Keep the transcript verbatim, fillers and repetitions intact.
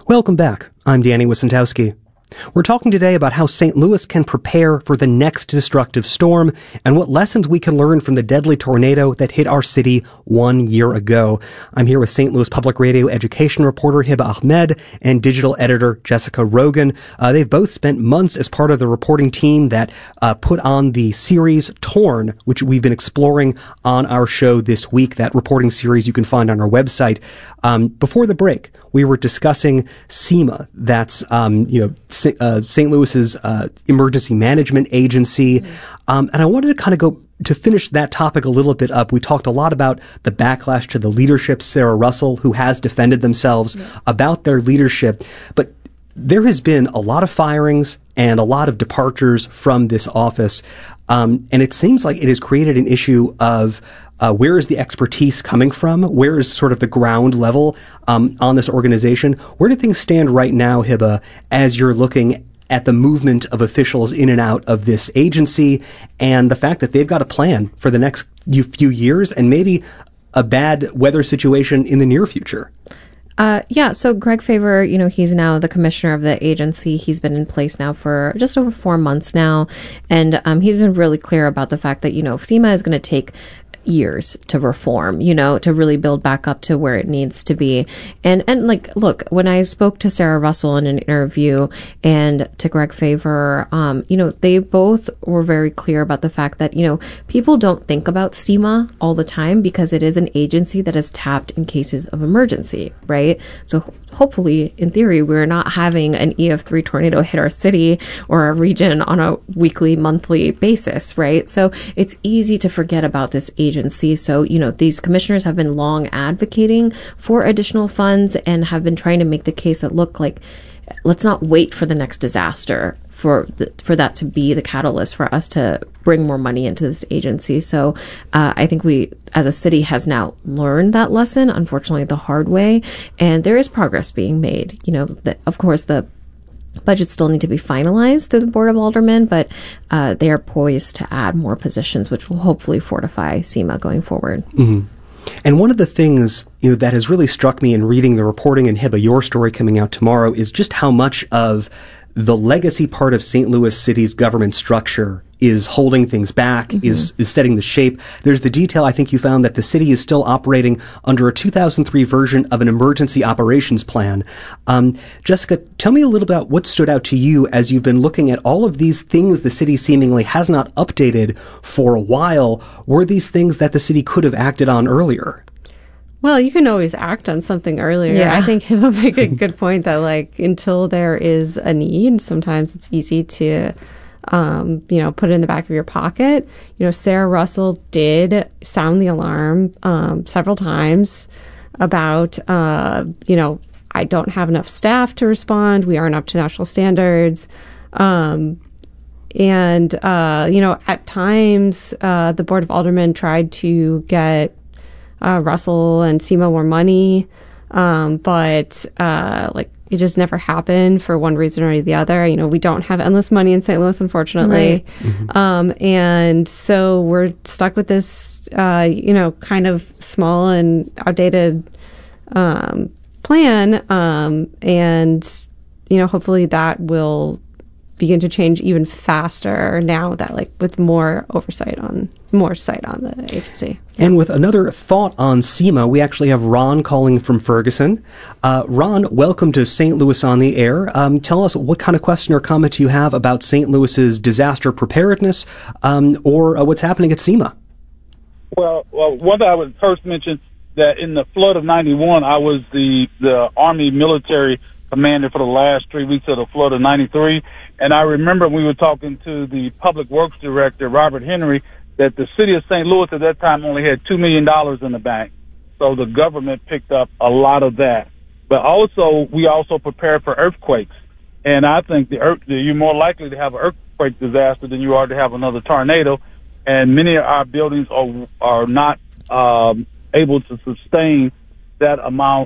Welcome back. I'm Danny Wicentowski. We're talking today about how Saint Louis can prepare for the next destructive storm and what lessons we can learn from the deadly tornado that hit our city one year ago. I'm here with Saint Louis Public Radio education reporter Hiba Ahmed and digital editor Jessica Rogan. Uh, they've both spent months as part of the reporting team that uh, put on the series Torn, which we've been exploring on our show this week. That reporting series you can find on our website. Um, before the break, we were discussing SEMA. That's, um, you know, Uh, Saint Louis's uh, emergency management agency. Mm-hmm. Um, and I wanted to kind of go to finish that topic a little bit up. We talked a lot about the backlash to the leadership, Sarah Russell, who has defended themselves yeah. about their leadership. But there has been a lot of firings and a lot of departures from this office. Um, and it seems like it has created an issue of Uh, where is the expertise coming from? Where is sort of the ground level um, on this organization? Where do things stand right now, Hiba, as you're looking at the movement of officials in and out of this agency and the fact that they've got a plan for the next few years and maybe a bad weather situation in the near future? Uh, yeah, so Greg Favor, you know, he's now the commissioner of the agency. He's been in place now for just over four months now. And um, he's been really clear about the fact that, you know, SEMA is going to take years to reform, you know, to really build back up to where it needs to be. And, and like, look, when I spoke to Sarah Russell in an interview and to Greg Favor, um, you know, they both were very clear about the fact that, you know, people don't think about SEMA all the time because it is an agency that is tapped in cases of emergency, right? So hopefully, in theory, we're not having an E F three tornado hit our city or our region on a weekly, monthly basis, right? So it's easy to forget about this agency. Agency. So, you know, these commissioners have been long advocating for additional funds and have been trying to make the case that, look, like, let's not wait for the next disaster for the, for that to be the catalyst for us to bring more money into this agency. So uh, I think we, as a city, has now learned that lesson, unfortunately, the hard way. And there is progress being made. You know, the, of course, the budgets still need to be finalized through the Board of Aldermen, but uh, they are poised to add more positions, which will hopefully fortify SEMA going forward. Mm-hmm. And one of the things, you know, that has really struck me in reading the reporting, and Hiba, your story coming out tomorrow, is just how much of the legacy part of Saint Louis City's government structure is holding things back, mm-hmm. is, is setting the shape. There's the detail, I think you found, that the city is still operating under a two thousand three version of an emergency operations plan. Um, Jessica, tell me a little about what stood out to you as you've been looking at all of these things the city seemingly has not updated for a while. Were these things that the city could have acted on earlier? Well, you can always act on something earlier. Yeah. I think he'll make a good point that, like, until there is a need, sometimes it's easy to, um, you know, put it in the back of your pocket. You know, Sarah Russell did sound the alarm um, several times about, uh, you know, I don't have enough staff to respond. We aren't up to national standards. Um, and, uh, you know, at times, uh, the Board of Aldermen tried to get Uh, Russell and SEMA more money, um, but uh, like it just never happened for one reason or the other. You know, we don't have endless money in Saint Louis, unfortunately, right. mm-hmm. um, and so we're stuck with this, uh, you know, kind of small and outdated um, plan, um, and you know, hopefully that will begin to change even faster now that, like, with more oversight on more sight on the agency. And with another thought on SEMA, we actually have Ron calling from Ferguson. Uh, Ron, welcome to Saint Louis on the Air. Um, tell us what kind of question or comment you have about Saint Louis's disaster preparedness um, or uh, what's happening at SEMA. Well, well, one thing I would first mention that in the flood of ninety-one, I was the, the Army military commander for the last three weeks of the flood of ninety-three. And I remember we were talking to the public works director, Robert Henry, that the city of Saint Louis at that time only had two million dollars in the bank. So the government picked up a lot of that. But also, we also prepared for earthquakes. And I think the earth, you're more likely to have an earthquake disaster than you are to have another tornado. And many of our buildings are, are not um, able to sustain that amount